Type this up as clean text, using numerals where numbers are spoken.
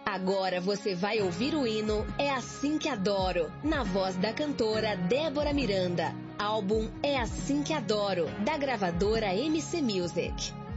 Agora você vai ouvir o hino É Assim Que Adoro, na voz da cantora Débora Miranda. Álbum É Assim Que Adoro, da gravadora MC Music.